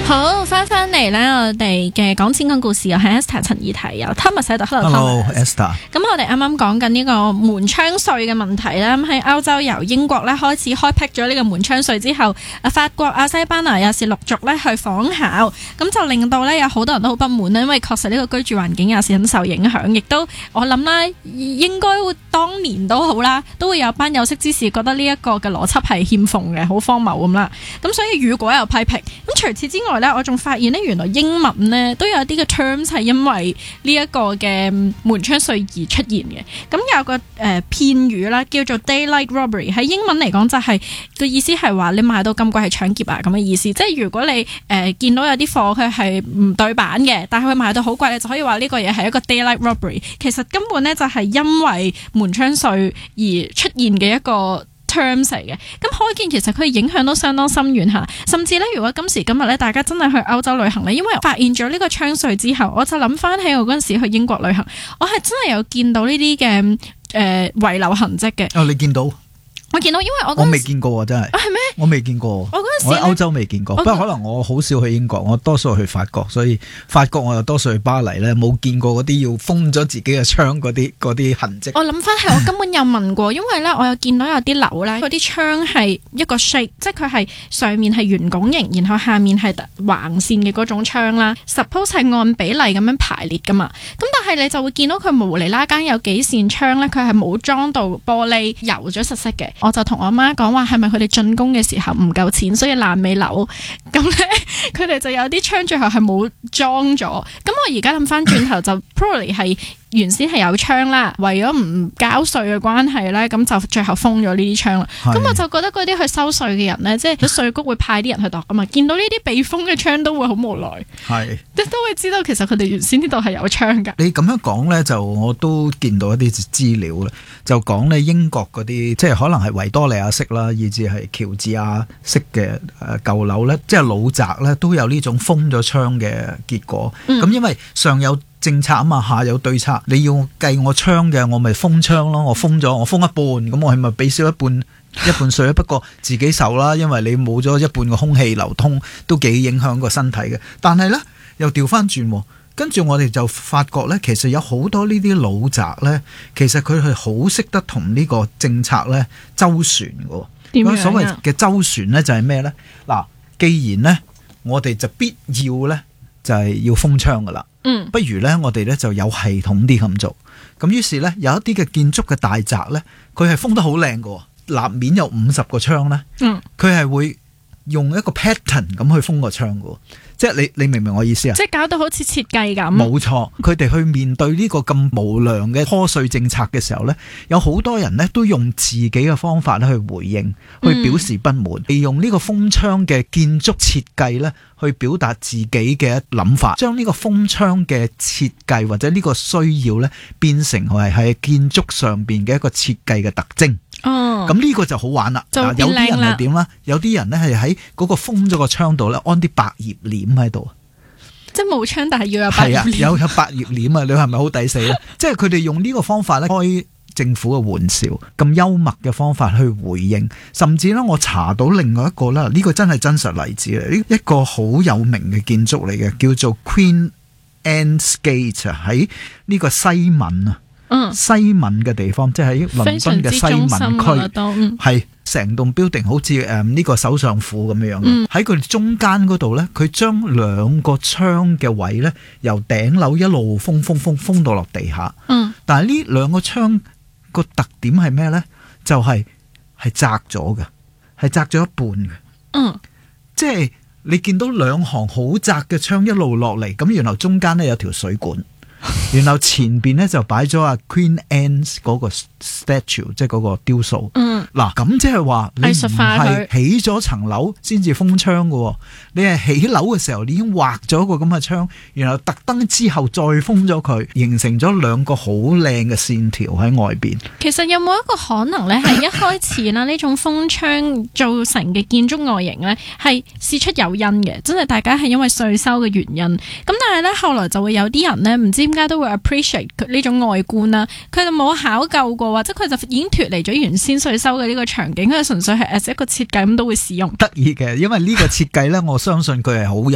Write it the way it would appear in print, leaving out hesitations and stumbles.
好，翻嚟咧，我哋嘅講錢講故事又係 Esther 陳怡提，有 Thomas 喺度。Hello Esther。 咁我哋啱啱講緊呢個門窗稅嘅問題啦。咁喺歐洲由英國咧開始開闢咗呢個門窗稅之後，法國西班牙又是陸續咧去仿效，咁就令到咧有好多人都好不滿啦。因為確實呢個居住環境又是很受影響，亦都我諗啦，應該會當年都好啦，都會有班有識之士覺得呢一個嘅邏輯係欠奉嘅，好荒謬咁啦。咁所以如果有批評，咁除此之外咧，我仲發現咧原來英文咧都有啲嘅 terms 係因為呢一個嘅門窗稅而出現嘅。咁有個片語啦，叫做 daylight robbery， 喺英文嚟講就係個意思係話你買到咁貴係搶劫啊咁嘅意思。即係如果你見到有啲貨佢係唔對版嘅，但係佢賣到好貴，你就可以話呢個嘢係一個 daylight robbery。其實根本咧就係因為門窗稅而出現嘅一個terms 嚟嘅，咁可見其實佢影響都相當深遠嚇，甚至咧如果今時今日咧大家真係去歐洲旅行咧，因為發現咗呢個窗稅之後，我就諗翻起我嗰陣時去英國旅行，我係真係有見到呢啲嘅遺留痕跡嘅。 哦，你見到？ 我見到，因為我未見過真係。係咩？我未見過。我喺歐洲未見過，不過可能我好少去英國，我多數去法國，所以法國我又多數去巴黎咧，冇見過嗰啲要封咗自己嘅窗嗰啲痕跡。 我諗翻係我根本有問過，因為咧我有見到有啲樓咧，嗰啲窗係一個 shape， 即係佢係上面係圓拱形，然後下面係橫線嘅嗰種窗啦。suppose 係按比例咁樣排列噶嘛，咁但係你就會見到佢無厘啦間有幾扇窗咧，佢係冇裝到玻璃，油咗實色嘅。我就同我媽講話，係咪佢哋進攻嘅時候唔夠錢，所以爛尾樓咁咧？佢哋就有啲窗最後係冇裝咗。咁我而家諗翻轉頭就 probably 係原先係有窗啦，為咗唔交稅嘅關係咧，咁就最後封咗呢啲窗啦。咁我就覺得嗰啲去收稅嘅人咧，即係稅局會派啲人去度啊嘛，見到呢啲被封嘅窗都會好無奈，即都會知道其實佢哋原先呢度係有窗㗎。 你咁樣講咧，就我都見到一啲資料啦，就講咧英國嗰啲即係可能係維多利亞式啦，以至係喬治亞式嘅舊樓咧，即係老宅咧都有呢種封咗窗嘅結果。咁因為上有政策啊嘛，下有對策。你要計我窗嘅，我咪封窗咯。我封一半，咁我係咪俾少一半稅？不過自己受啦，因為你冇咗一半嘅空氣流通，都幾影響個身體嘅。但係呢，又調翻轉，跟住我哋就發覺呢，其實有好多呢啲老宅呢，其實佢係好識得同呢個政策呢周旋嘅。 點樣啊？ 所謂嘅周旋呢，就係咩呢？嗱，既然呢，我哋就必要呢，就係要封窗噶啦。不如呢，我哋呢就有系統啲咁做。咁於是呢，有一啲嘅建築嘅大宅呢，佢係封得好靚嘅，立面有50個窗呢，佢係會用一個 pattern 咁去封個窗嘅。即係你明唔明我意思啊？即係搞到好似設計咁。 冇錯，佢哋去面對呢個咁無良嘅課稅政策嘅時候呢，有好多人呢都用自己嘅方法去回應，去表示不滿，利用呢個封窗嘅建築設計呢去表達自己嘅諗法，將呢個封窗嘅設計或者呢個需要呢變成係建築上邊嘅一個設計嘅特徵。咁呢個就好玩啦。有啲人係點啦？有啲人呢係喺嗰個封咗個窗度呢安啲百葉簾喺度， 即係冇窗但係要有百葉簾。 有百葉簾啊！你係咪好抵死咧？即係佢哋用呢個方法咧開政府嘅玩笑，咁幽默嘅方法去回應，甚至咧我查到另外一個啦，呢個真係真實例子嚟，一個好有名嘅建築嚟嘅，叫做 Queen Anne's Gate 喺呢個西敏啊。西敏嘅地方，即係喺倫敦嘅西敏區，係成棟 building 好似呢個首相府咁樣樣。喺佢哋中間嗰度呢，佢將兩個窗嘅位呢，由頂樓一路封到落地下。但係呢兩個窗個特點係咩呢？就係窄咗嘅，係窄咗一半嘅。即係你見到兩行好窄嘅窗一路落嚟，咁然後中間呢有條水管。然後前邊咧就擺咗阿 Queen Anne 嗰個 statue， 即係嗰個雕塑。嗱，咁即係話你唔係起咗層樓先至封窗嘅，你係起樓嘅時候你已經畫咗個咁嘅窗，然後特登之後再封咗佢，形成咗兩個好靚嘅線條喺外邊。其實有冇一個可能咧，係一開始啦呢種封窗造成嘅建築外形咧，係事出有因嘅，真係大家係因為稅收嘅原因。咁但係咧後來就會有啲人咧唔知點解都會 appreciate 呢種外觀啦，佢就冇考究過，或者佢就已經脫離咗原先稅收嘅呢個場景，佢純粹係 as 一個設計咁都會使用。得意嘅，因為呢個設計咧，我相信佢係好有